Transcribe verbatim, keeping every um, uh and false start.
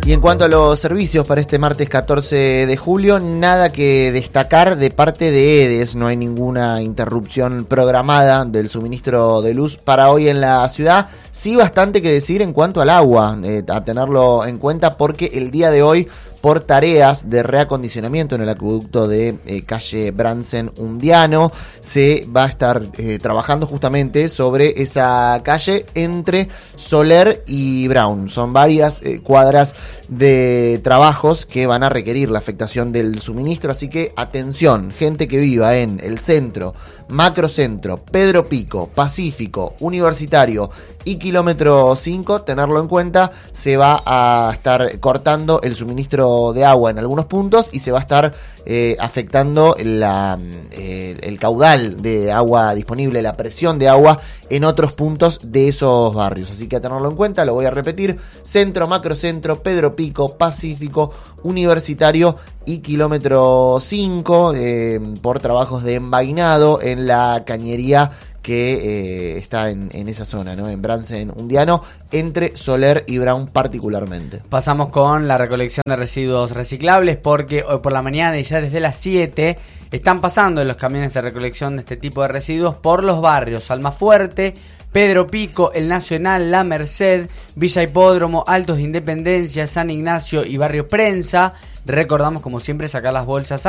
Y en cuanto a los servicios para este martes catorce de julio, nada que destacar de parte de EDES. No hay ninguna interrupción programada del suministro de luz para hoy en la ciudad. Sí, bastante que decir en cuanto al agua, eh, a tenerlo en cuenta porque el día de hoy, por tareas de reacondicionamiento en el acueducto de eh, calle Bransen Undiano, se va a estar eh, trabajando justamente sobre esa calle entre Soler y Brown. Son varias eh, cuadras de trabajos que van a requerir la afectación del suministro, así que atención, gente que viva en el centro, Macrocentro, Pedro Pico, Pacífico, Universitario y Kilómetro cinco, tenerlo en cuenta. Se va a estar cortando el suministro de agua en algunos puntos y se va a estar eh, afectando la, eh, el caudal de agua disponible, la presión de agua en otros puntos de esos barrios, así que a tenerlo en cuenta. Lo voy a repetir: Centro, Macrocentro, Pedro Pico, Pacífico, Universitario y Kilómetro cinco, eh, por trabajos de embainado en la cañería que eh, está en, en esa zona, ¿no? En Bransen Undiano, entre Soler y Brown particularmente. Pasamos con la recolección de residuos reciclables, porque hoy por la mañana y ya desde las siete están pasando los camiones de recolección de este tipo de residuos por los barrios Almafuerte, Pedro Pico, El Nacional, La Merced, Villa Hipódromo, Altos de Independencia, San Ignacio y Barrio Prensa. Recordamos, como siempre, sacar las bolsas